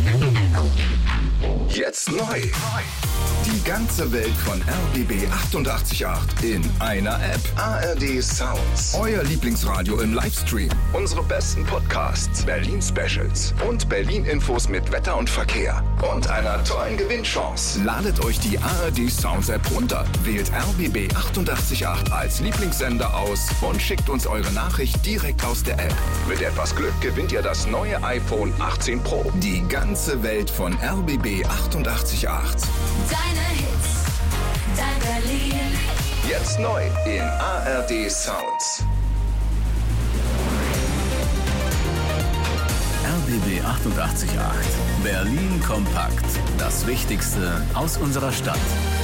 Jetzt neu. Die ganze Welt von RBB 88.8 in einer App. ARD Sounds. Euer Lieblingsradio im Livestream. Unsere besten Podcasts, Berlin-Specials und Berlin-Infos mit Wetter und Verkehr. Und einer tollen Gewinnchance. Ladet euch die ARD Sounds App runter, wählt RBB 88.8 als Lieblingssender aus und schickt uns eure Nachricht direkt aus der App. Mit etwas Glück gewinnt ihr das neue iPhone 18 Pro. Die ganze Welt von RBB 88.8. Deine Hits, dein Berlin. Jetzt neu in ARD Sounds. RBB 88.8. Berlin kompakt. Das Wichtigste aus unserer Stadt.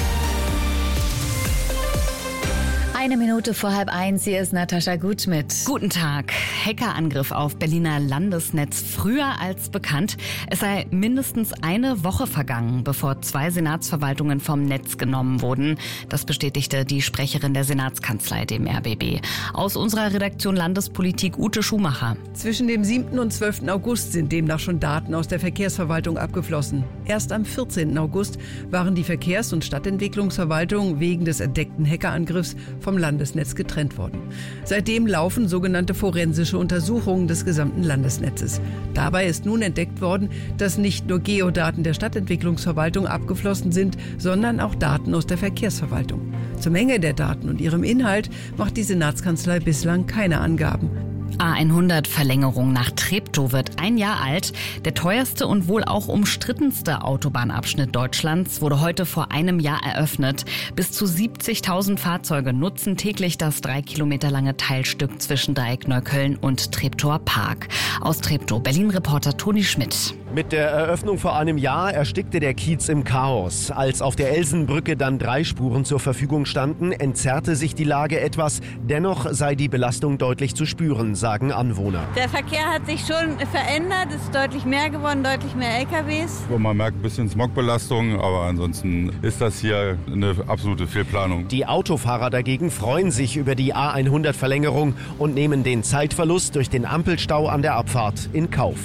1 Minute vor 12:30, hier ist Natascha Gutschmidt. Guten Tag. Hackerangriff auf Berliner Landesnetz früher als bekannt. Es sei mindestens eine Woche vergangen, bevor 2 Senatsverwaltungen vom Netz genommen wurden. Das bestätigte die Sprecherin der Senatskanzlei, dem RBB. Aus unserer Redaktion Landespolitik Ute Schumacher. Zwischen dem 7. und 12. August sind demnach schon Daten aus der Verkehrsverwaltung abgeflossen. Erst am 14. August waren die Verkehrs- und Stadtentwicklungsverwaltung wegen des entdeckten Hackerangriffs vom Landesnetz getrennt worden. Seitdem laufen sogenannte forensische Untersuchungen des gesamten Landesnetzes. Dabei ist nun entdeckt worden, dass nicht nur Geodaten der Stadtentwicklungsverwaltung abgeflossen sind, sondern auch Daten aus der Verkehrsverwaltung. Zur Menge der Daten und ihrem Inhalt macht die Senatskanzlei bislang keine Angaben. A100-Verlängerung nach Treptow wird 1 Jahr alt. Der teuerste und wohl auch umstrittenste Autobahnabschnitt Deutschlands wurde heute vor einem Jahr eröffnet. Bis zu 70.000 Fahrzeuge nutzen täglich das 3 Kilometer lange Teilstück zwischen Dreieck Neukölln und Treptower Park. Aus Treptow, Berlin-Reporter Toni Schmidt. Mit der Eröffnung vor einem Jahr erstickte der Kiez im Chaos. Als auf der Elsenbrücke dann 3 Spuren zur Verfügung standen, entzerrte sich die Lage etwas. Dennoch sei die Belastung deutlich zu spüren, sagen Anwohner. Der Verkehr hat sich schon verändert, es ist deutlich mehr geworden, deutlich mehr LKWs. Man merkt ein bisschen Smogbelastung, aber ansonsten ist das hier eine absolute Fehlplanung. Die Autofahrer dagegen freuen sich über die A100-Verlängerung und nehmen den Zeitverlust durch den Ampelstau an der Abfahrt in Kauf.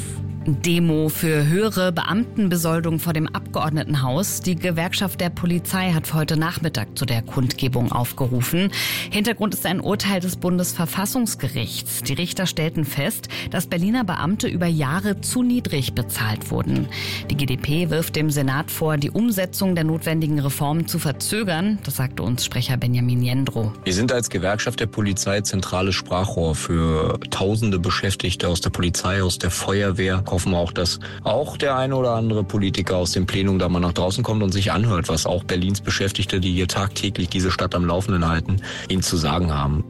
Demo für höhere Beamtenbesoldung vor dem Abgeordnetenhaus. Die Gewerkschaft der Polizei hat für heute Nachmittag zu der Kundgebung aufgerufen. Hintergrund ist ein Urteil des Bundesverfassungsgerichts. Die Richter stellten fest, dass Berliner Beamte über Jahre zu niedrig bezahlt wurden. Die GdP wirft dem Senat vor, die Umsetzung der notwendigen Reformen zu verzögern. Das sagte uns Sprecher Benjamin Jendrow. Wir sind als Gewerkschaft der Polizei zentrales Sprachrohr für tausende Beschäftigte aus der Polizei, aus der Feuerwehr. Hoffen wir auch, dass auch der eine oder andere Politiker aus dem Plenum da mal nach draußen kommt und sich anhört, was auch Berlins Beschäftigte, die hier tagtäglich diese Stadt am Laufenden halten, ihnen zu sagen haben.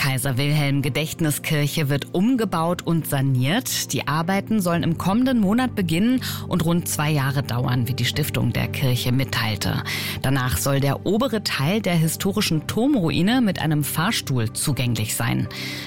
Kaiser-Wilhelm-Gedächtniskirche wird umgebaut und saniert. Die Arbeiten sollen im kommenden Monat beginnen und rund 2 Jahre dauern, wie die Stiftung der Kirche mitteilte. Danach soll der obere Teil der historischen Turmruine mit einem Fahrstuhl zugänglich sein.